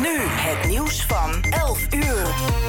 Nu het nieuws van 11 uur.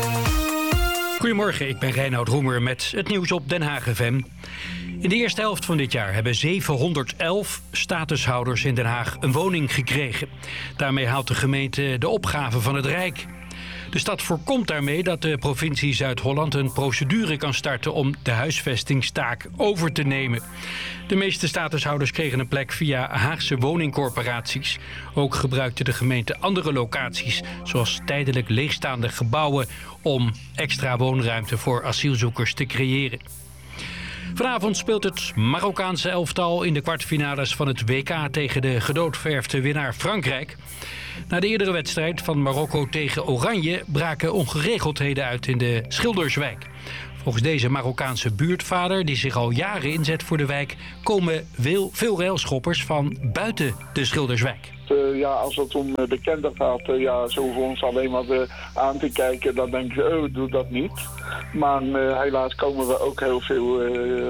Goedemorgen, ik ben Reinoud Roemer met het nieuws op Den Haag FM. In de eerste helft van dit jaar hebben 711 statushouders in Den Haag een woning gekregen. Daarmee haalt de gemeente de opgave van het Rijk. De stad voorkomt daarmee dat de provincie Zuid-Holland een procedure kan starten om de huisvestingstaak over te nemen. De meeste statushouders kregen een plek via Haagse woningcorporaties. Ook gebruikte de gemeente andere locaties, zoals tijdelijk leegstaande gebouwen, om extra woonruimte voor asielzoekers te creëren. Vanavond speelt het Marokkaanse elftal in de kwartfinales van het WK tegen de gedoodverfde winnaar Frankrijk. Na de eerdere wedstrijd van Marokko tegen Oranje braken ongeregeldheden uit in de Schilderswijk. Volgens deze Marokkaanse buurtvader, die zich al jaren inzet voor de wijk, komen veel railschoppers van buiten de Schilderswijk. Als het om bekenden gaat, zo voor ons alleen maar aan te kijken, dan denk ik, doe dat niet. Maar helaas komen we ook heel veel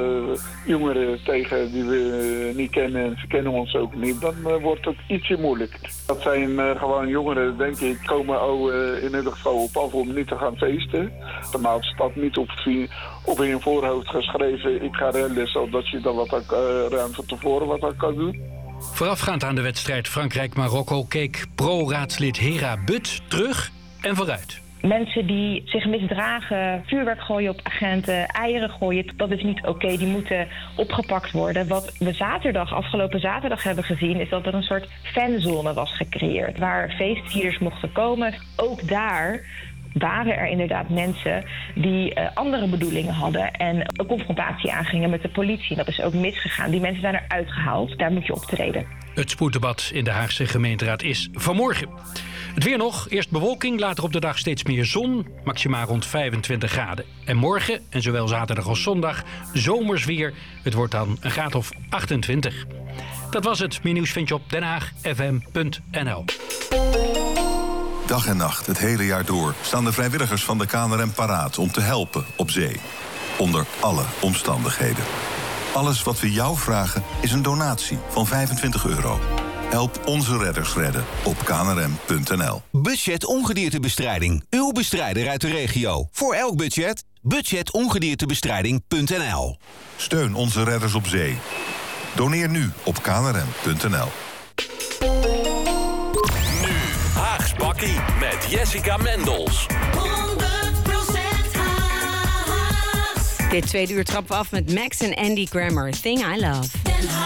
jongeren tegen die we niet kennen en ze kennen ons ook niet. Dan wordt het ietsje moeilijk. Dat zijn gewoon jongeren, denk ik, komen in ieder geval op af om niet te gaan feesten. Maar het staat niet op in je voorhoofd geschreven, ik ga rellen, zodat je dan ruim van tevoren wat aan kan doen. Voorafgaand aan de wedstrijd Frankrijk-Marokko keek pro-raadslid Hera But terug en vooruit. Mensen die zich misdragen, vuurwerk gooien op agenten, eieren gooien, dat is niet oké. Die moeten opgepakt worden. Wat we afgelopen zaterdag hebben gezien, is dat er een soort fanzone was gecreëerd, waar feestvierders mochten komen. Ook daar waren er inderdaad mensen die andere bedoelingen hadden en een confrontatie aangingen met de politie. Dat is ook misgegaan. Die mensen zijn eruit gehaald. Daar moet je optreden. Het spoeddebat in de Haagse gemeenteraad is vanmorgen. Het weer nog. Eerst bewolking, later op de dag steeds meer zon. Maximaal rond 25 graden. En morgen, en zowel zaterdag als zondag, zomers weer. Het wordt dan een graad of 28. Dat was het. Meer nieuws vind je op denhaagfm.nl. Dag en nacht, het hele jaar door, staan de vrijwilligers van de KNRM paraat om te helpen op zee. Onder alle omstandigheden. Alles wat we jou vragen is een donatie van €25. Help onze redders redden op knrm.nl. Budget ongediertebestrijding. Uw bestrijder uit de regio. Voor elk budget, budgetongediertebestrijding.nl. Steun onze redders op zee. Doneer nu op knrm.nl. Bakkie met Jessica Mendels. 100% Haags. Dit tweede uur trappen we af met Max en Andy Grammer. Thing I Love.